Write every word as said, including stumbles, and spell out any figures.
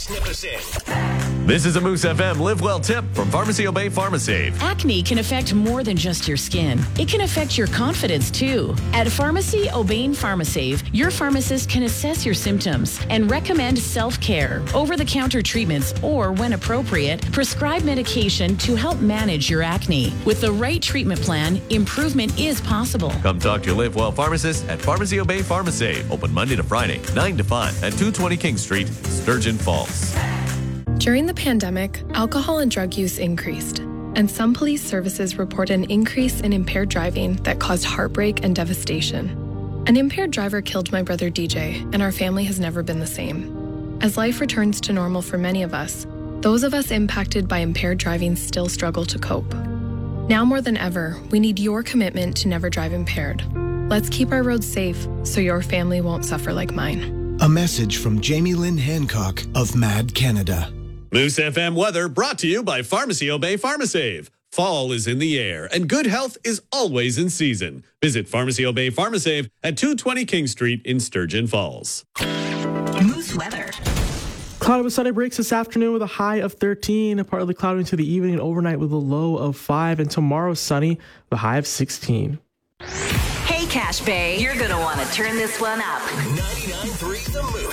This is a Moose F M Live Well tip from Pharmacy Obey PharmaSave. Acne can affect more than just your skin. It can affect your confidence, too. At Pharmacy Obey PharmaSave, your pharmacist can assess your symptoms and recommend self-care, over-the-counter treatments, or, when appropriate, prescribe medication to help manage your acne. With the right treatment plan, improvement is possible. Come talk to your Live Well pharmacist at Pharmacy Obey PharmaSave. Open Monday to Friday, nine to five at two twenty King Street, Sturgeon Falls. During the pandemic, alcohol and drug use increased, and some police services report an increase in impaired driving that caused heartbreak and devastation. An impaired driver killed my brother D J, and our family has never been the same. As life returns to normal for many of us, those of us impacted by impaired driving still struggle to cope. Now more than ever, we need your commitment to never drive impaired. Let's keep our roads safe so your family won't suffer like mine. A message from Jamie Lynn Hancock of MAD Canada. Moose F M weather brought to you by Pharmacy Obey PharmaSave. Fall is in the air, and good health is always in season. Visit Pharmacy Obey PharmaSave at two twenty King Street in Sturgeon Falls. Moose weather. Cloudy with sunny breaks this afternoon with a high of thirteen, partly cloudy into the evening and overnight with a low of five, and tomorrow sunny with a high of sixteen. Hey, Cache Bay, you're going to want to turn this one up. ninety-nine point three The Moose.